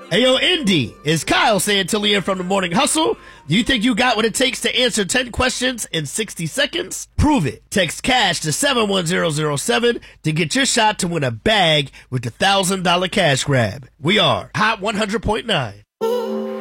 Hey, yo, Indy, is Kyle Santillian from the Morning Hustle. Do you think you got what it takes to answer 10 questions in 60 seconds? Prove it. Text CASH to 71007 to get your shot to win a bag with the $1,000 cash grab. We are Hot 100.9.